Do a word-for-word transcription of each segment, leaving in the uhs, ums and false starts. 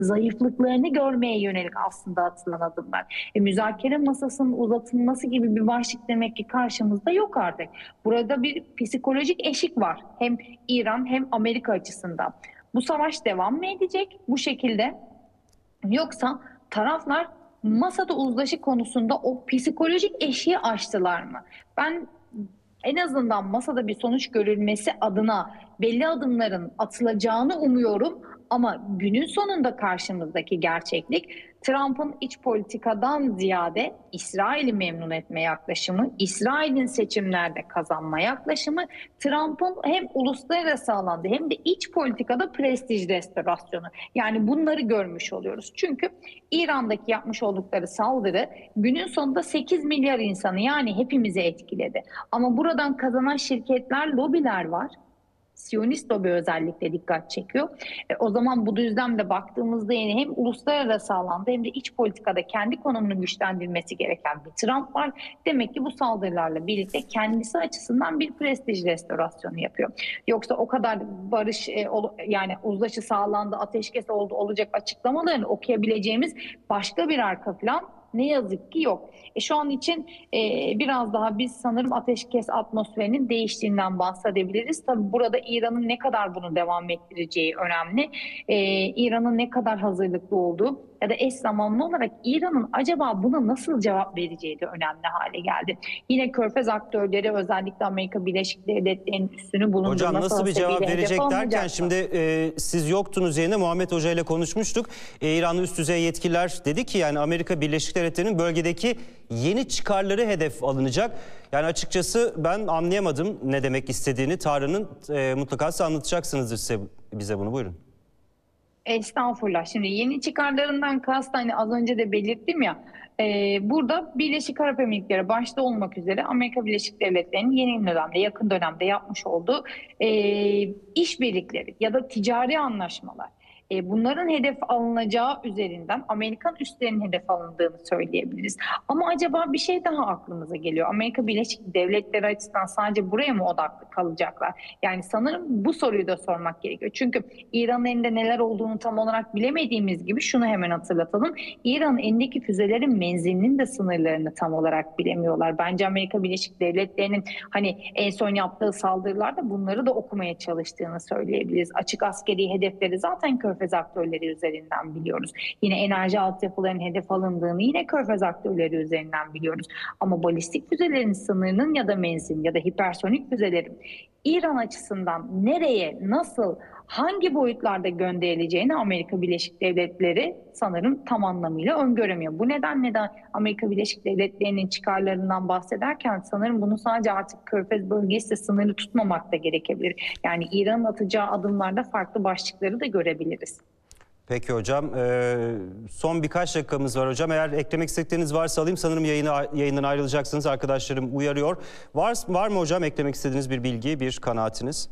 zayıflıklarını görmeye yönelik aslında atılan adımlar. E, müzakere masasının uzatılması gibi bir başlık demek ki karşımızda yok artık. Burada bir psikolojik eşik var. Hem İran hem Amerika açısından. Bu savaş devam mı edecek bu şekilde? Yoksa taraflar masada uzlaşı konusunda o psikolojik eşiği aştılar mı? Ben en azından masada bir sonuç görülmesi adına belli adımların atılacağını umuyorum. Ama günün sonunda karşımızdaki gerçeklik Trump'ın iç politikadan ziyade İsrail'i memnun etme yaklaşımı, İsrail'in seçimlerde kazanma yaklaşımı, Trump'ın hem uluslararası alanda hem de iç politikada prestij restorasyonu. Yani bunları görmüş oluyoruz. Çünkü İran'daki yapmış oldukları saldırı günün sonunda sekiz milyar insanı, yani hepimizi etkiledi. Ama buradan kazanan şirketler, lobiler var. Siyonist lobi özellikle dikkat çekiyor. E, o zaman bu düzlemde baktığımızda yine hem uluslararası alanda hem de iç politikada kendi konumunu güçlendirmesi gereken bir Trump var. Demek ki bu saldırılarla birlikte kendisi açısından bir prestij restorasyonu yapıyor. Yoksa o kadar barış e, ol, yani uzlaşı sağlandı, ateşkes oldu olacak açıklamalarını okuyabileceğimiz başka bir arka plan ne yazık ki yok. E şu an için e, biraz daha biz sanırım ateşkes atmosferinin değiştiğinden bahsedebiliriz. Tabii burada İran'ın ne kadar bunu devam ettireceği önemli. E, İran'ın ne kadar hazırlıklı olduğu ya da eş zamanlı olarak İran'ın acaba buna nasıl cevap vereceği de önemli hale geldi. Yine Körfez aktörleri özellikle Amerika Birleşik Devletleri'nin üstünü bulundurması Hocam nasıl bir cevap verecek derken mı? şimdi e, siz yoktunuz yerine Muhammed Hoca ile konuşmuştuk. E, İranlı üst düzey yetkililer dedi ki yani Amerika Birleşik Devletleri'nin bölgedeki yeni çıkarları hedef alınacak. Yani açıkçası ben anlayamadım ne demek istediğini. Tarık'ın e, mutlaka size anlatacaksınızdır size, bize bunu, buyurun. Estağfurullah. Şimdi yeni çıkarlarından kast, hani az önce de belirttim ya, e, burada Birleşik Arap Emirlikleri başta olmak üzere Amerika Birleşik Devletleri'nin yeni dönemde, yakın dönemde yapmış olduğu e, işbirlikleri ya da ticari anlaşmalar. E, bunların hedef alınacağı üzerinden Amerikan üslerinin hedef alındığını söyleyebiliriz. Ama acaba bir şey daha aklımıza geliyor. Amerika Birleşik Devletleri açısından sadece buraya mı odaklı kalacaklar? Yani sanırım bu soruyu da sormak gerekiyor. Çünkü İran'ın elinde neler olduğunu tam olarak bilemediğimiz gibi şunu hemen hatırlatalım. İran'ın elindeki füzelerin menzilinin de sınırlarını tam olarak bilemiyorlar. Bence Amerika Birleşik Devletleri'nin hani en son yaptığı saldırılarda bunları da okumaya çalıştığını söyleyebiliriz. Açık askeri hedefleri zaten Körfez aktörleri üzerinden biliyoruz. Yine enerji altyapılarının hedef alındığını yine Körfez aktörleri üzerinden biliyoruz. Ama balistik füzelerin sınırının ya da menzil ya da hipersonik füzelerin İran açısından nereye, nasıl, hangi boyutlarda gönderileceğini Amerika Birleşik Devletleri sanırım tam anlamıyla öngöremiyor. Bu nedenle de Amerika Birleşik Devletleri'nin çıkarlarından bahsederken sanırım bunu sadece artık Körfez bölgesiyle sınırlı tutmamak da gerekebilir. Yani İran'ın atacağı adımlarda farklı başlıkları da görebiliriz. Peki hocam. Ee, son birkaç dakikamız var hocam. Eğer eklemek istedikleriniz varsa alayım. Sanırım yayına, yayından ayrılacaksınız. Arkadaşlarım uyarıyor. Var, var mı hocam eklemek istediğiniz bir bilgi, bir kanaatiniz?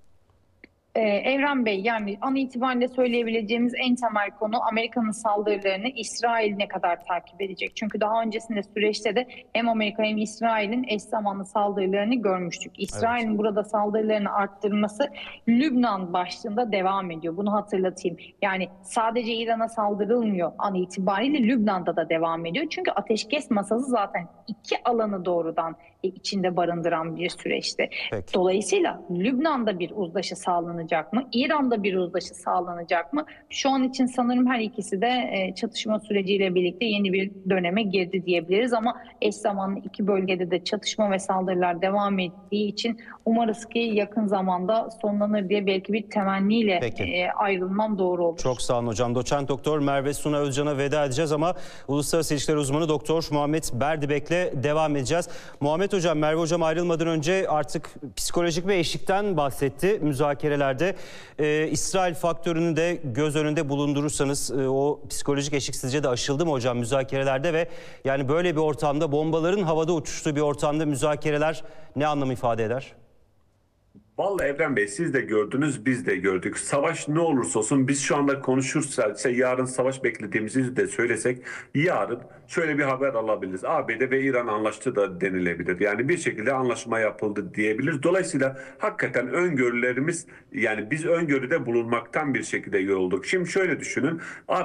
Ee, Evren Bey, yani an itibariyle söyleyebileceğimiz en temel konu Amerika'nın saldırılarını İsrail ne kadar takip edecek? Çünkü daha öncesinde süreçte de hem Amerika hem İsrail'in eş zamanlı saldırılarını görmüştük. İsrail'in evet. burada saldırılarını arttırması Lübnan başlığında devam ediyor. Bunu hatırlatayım. Yani sadece İran'a saldırılmıyor an itibariyle, Lübnan'da da devam ediyor. Çünkü ateşkes masası zaten iki alanı doğrudan içinde barındıran bir süreçti. Peki. Dolayısıyla Lübnan'da bir uzlaşı sağlanacak mı? İran'da bir uzlaşı sağlanacak mı? Şu an için sanırım her ikisi de çatışma süreciyle birlikte yeni bir döneme girdi diyebiliriz ama eş zamanlı iki bölgede de çatışma ve saldırılar devam ettiği için umarız ki yakın zamanda sonlanır diye belki bir temenniyle Peki. ayrılmam doğru olur. Çok sağ olun hocam. Doçent Doktor Merve Suna Özcan'a veda edeceğiz ama Uluslararası İlişkiler Uzmanı Doktor Muhammed Berdibek'le devam edeceğiz. Muhammed Hocam, Merve Hocam ayrılmadan önce artık psikolojik bir eşikten bahsetti müzakerelerde. Ee, İsrail faktörünü de göz önünde bulundurursanız e, o psikolojik eşik sizce de aşıldı mı hocam müzakerelerde ve yani böyle bir ortamda, bombaların havada uçuştuğu bir ortamda müzakereler ne anlam ifade eder? Vallahi Evren Bey, siz de gördünüz, biz de gördük. Savaş ne olursa olsun biz şu anda konuşursak, işte yarın savaş beklediğimizi de söylesek yarın şöyle bir haber alabiliriz. A B D ve İran anlaştı da denilebilir. Yani bir şekilde anlaşma yapıldı diyebiliriz. Dolayısıyla hakikaten öngörülerimiz, yani biz öngörüde bulunmaktan bir şekilde yorulduk. Şimdi şöyle düşünün.